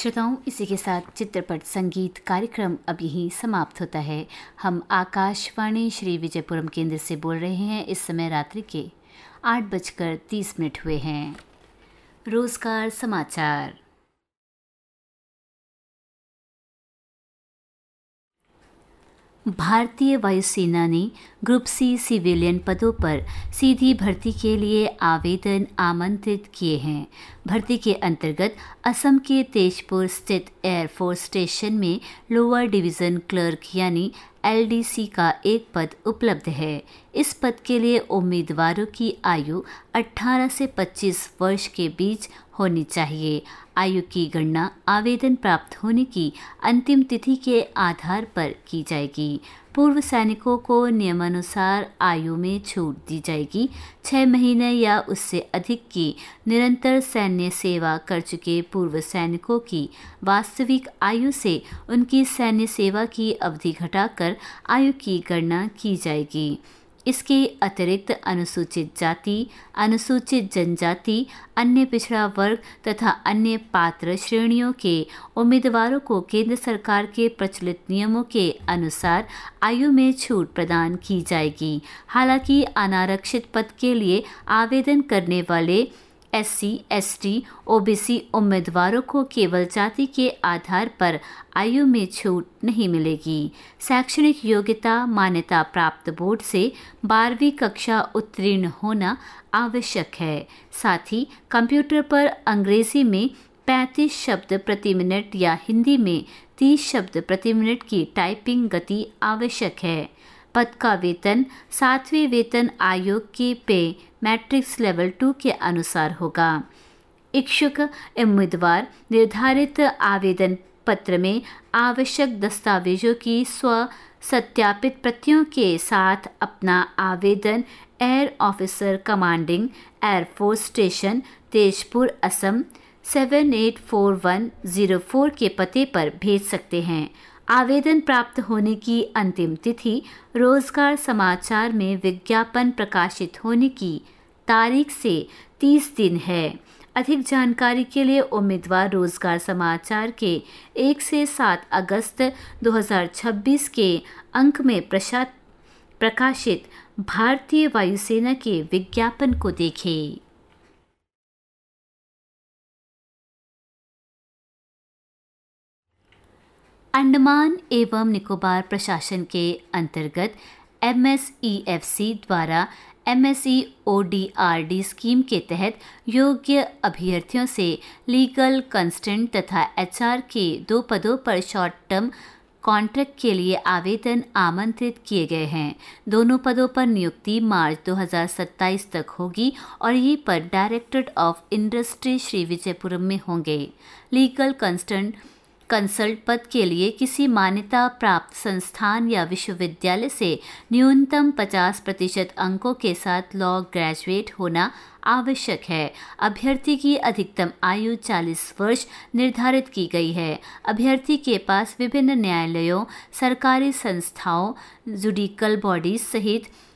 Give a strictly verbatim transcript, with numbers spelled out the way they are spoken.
श्रोताओं, इसी के साथ चित्रपट संगीत कार्यक्रम अब यहीं समाप्त होता है। हम आकाशवाणी श्री विजयपुरम केंद्र से बोल रहे हैं। इस समय रात्रि के आठ बजकर तीस मिनट हुए हैं। रोजगार समाचार। भारतीय वायुसेना ने ग्रुप सी सिविलियन पदों पर सीधी भर्ती के लिए आवेदन आमंत्रित किए हैं। भर्ती के अंतर्गत असम के तेजपुर स्थित एयरफोर्स स्टेशन में लोअर डिवीजन क्लर्क यानी एल डी सी का एक पद उपलब्ध है। इस पद के लिए उम्मीदवारों की आयु अठारह से पच्चीस वर्ष के बीच होनी चाहिए। आयु की गणना आवेदन प्राप्त होने की अंतिम तिथि के आधार पर की जाएगी। पूर्व सैनिकों को नियमानुसार आयु में छूट दी जाएगी। छह महीने या उससे अधिक की निरंतर सैन्य सेवा कर चुके पूर्व सैनिकों की वास्तविक आयु से उनकी सैन्य सेवा की अवधि घटाकर आयु की गणना की जाएगी। इसके अतिरिक्त अनुसूचित जाति, अनुसूचित जनजाति, अन्य पिछड़ा वर्ग तथा अन्य पात्र श्रेणियों के उम्मीदवारों को केंद्र सरकार के प्रचलित नियमों के अनुसार आयु में छूट प्रदान की जाएगी। हालांकि अनारक्षित पद के लिए आवेदन करने वाले S C, S T, O B C उम्मीदवारों को केवल जाति के आधार पर आयु में छूट नहीं मिलेगी। शैक्षणिक योग्यता मान्यता प्राप्त बोर्ड से बारहवीं कक्षा उत्तीर्ण होना आवश्यक है। साथ ही कंप्यूटर पर अंग्रेजी में पैंतीस शब्द प्रति मिनट या हिंदी में तीस शब्द प्रति मिनट की टाइपिंग गति आवश्यक है। पद का वेतन सातवें वेतन आयोग के पे मैट्रिक्स लेवल टू के अनुसार होगा। इच्छुक उम्मीदवार निर्धारित आवेदन पत्र में आवश्यक दस्तावेजों की स्व सत्यापित प्रतियों के साथ अपना आवेदन air officer commanding air force station Tezpur Assam seven eight four one zero four के पते पर भेज सकते हैं। आवेदन प्राप्त होने की अंतिम तिथि रोजगार समाचार में विज्ञापन प्रकाशित होने की तारीख से तीस दिन है। अधिक जानकारी के लिए उम्मीदवार रोजगार समाचार के एक से सात अगस्त दो हज़ार छब्बीस के अंक में प्रकाशित भारतीय वायुसेना के विज्ञापन को देखें। अंडमान एवं निकोबार प्रशासन के अंतर्गत M S E F C द्वारा M S E O D R D scheme के तहत योग्य अभ्यर्थियों से लीगल कंस्टेंट तथा एच आर के दो पदों पर शॉर्ट टर्म कॉन्ट्रैक्ट के लिए आवेदन आमंत्रित किए गए हैं। दोनों पदों पर नियुक्ति मार्च दो हज़ार सत्ताईस तक होगी और ये पद directorate of industry Shri Vijayapuram में होंगे। लीगल कंस्टेंट कंसल्ट पद के लिए किसी मान्यता प्राप्त संस्थान या विश्वविद्यालय से न्यूनतम पचास प्रतिशत अंकों के साथ लॉ ग्रेजुएट होना आवश्यक है। अभ्यर्थी की अधिकतम आयु चालीस वर्ष निर्धारित की गई है। अभ्यर्थी के पास विभिन्न न्यायालयों, सरकारी संस्थाओं, जुडिकल बॉडीज सहित